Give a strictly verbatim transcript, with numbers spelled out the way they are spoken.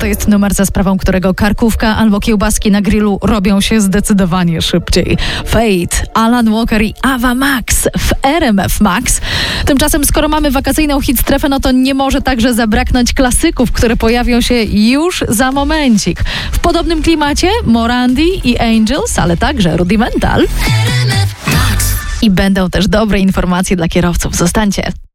to jest numer, za sprawą którego karkówka albo kiełbaski na grillu robią się zdecydowanie szybciej. Fate, Alan Walker i Ava Max w R M F Max. Tymczasem, skoro mamy wakacyjną hit strefę, no to nie może także zabraknąć klasyków, które pojawią się już za momencik. W podobnym klimacie Morandi i Angels, ale także Rudimental. I będą też dobre informacje dla kierowców. Zostańcie.